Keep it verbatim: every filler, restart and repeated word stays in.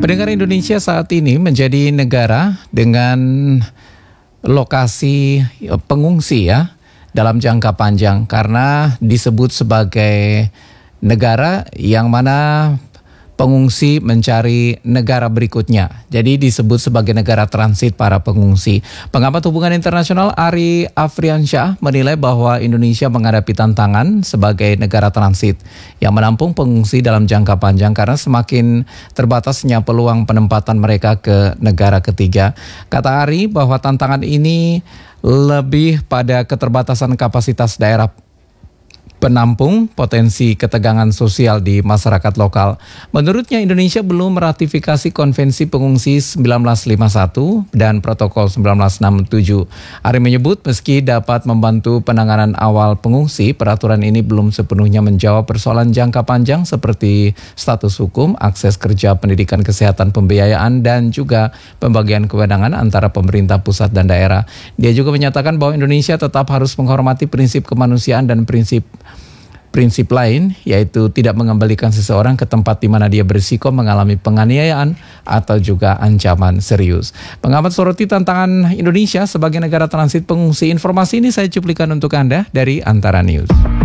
Pendengar, Indonesia saat ini menjadi negara dengan lokasi pengungsi ya dalam jangka panjang karena disebut sebagai negara yang mana pengungsi mencari negara berikutnya. Jadi disebut sebagai negara transit para pengungsi. Pengamat hubungan internasional Ari Afriansyah menilai bahwa Indonesia menghadapi tantangan sebagai negara transit yang menampung pengungsi dalam jangka panjang karena semakin terbatasnya peluang penempatan mereka ke negara ketiga. Kata Ari bahwa tantangan ini lebih pada keterbatasan kapasitas daerah penampung, potensi ketegangan sosial di masyarakat lokal. Menurutnya, Indonesia belum meratifikasi Konvensi Pengungsi seribu sembilan ratus lima puluh satu dan Protokol seribu sembilan ratus enam puluh tujuh. Ari menyebut meski dapat membantu penanganan awal pengungsi, peraturan ini belum sepenuhnya menjawab persoalan jangka panjang seperti status hukum, akses kerja, pendidikan, kesehatan, pembiayaan, dan juga pembagian kewenangan antara pemerintah pusat dan daerah. Dia juga menyatakan bahwa Indonesia tetap harus menghormati prinsip kemanusiaan dan prinsip Prinsip lain, yaitu tidak mengembalikan seseorang ke tempat di mana dia berisiko mengalami penganiayaan atau juga ancaman serius. Pengamat soroti tantangan Indonesia sebagai negara transit pengungsi. Informasi ini saya cuplikan untuk Anda dari Antara News.